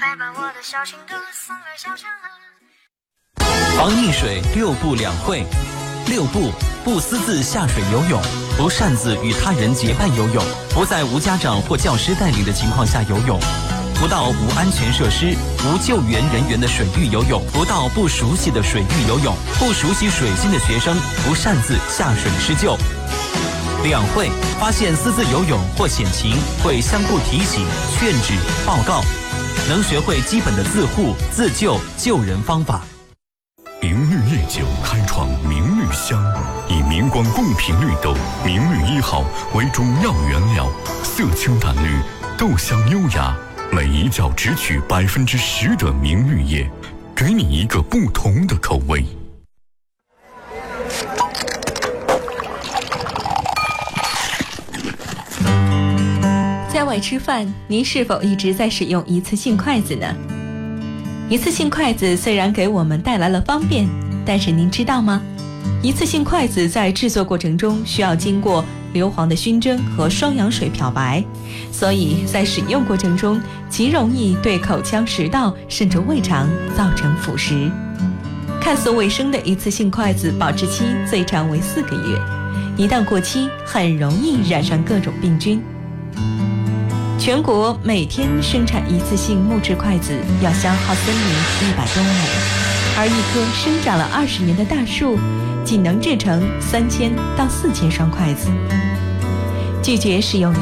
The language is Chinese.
还把我的小情歌送给小强了。 防溺水6步2会。6步：不私自下水游泳，不擅自与他人结伴游泳，不在无家长或教师带领的情况下游泳，不到无安全设施、无救援人员的水域游泳，不到不熟悉的水域游泳，不熟悉水性的学生不擅自下水施救。2会：发现私自游泳或险情，会相互提醒、劝止、报告，能学会基本的自护、自救、救人方法。 明绿夜酒开创明绿香，以明光贡品绿豆明绿1号为主要原料，色清淡绿，豆香优雅，每一窖只取10%的明绿叶，给你一个不同的口味。 在外吃饭，您是否一直在使用一次性筷子呢？一次性筷子虽然给我们带来了方便，但是您知道吗？一次性筷子在制作过程中需要经过硫磺的熏蒸和双氧水漂白，所以在使用过程中极容易对口腔、食道甚至胃肠造成腐蚀。看似卫生的一次性筷子保质期最长为4个月，一旦过期，很容易染上各种病菌。全国每天生产一次性木质筷子要消耗森林100多亩，而一棵生长了20年的大树仅能制成3000到4000双筷子。拒绝使用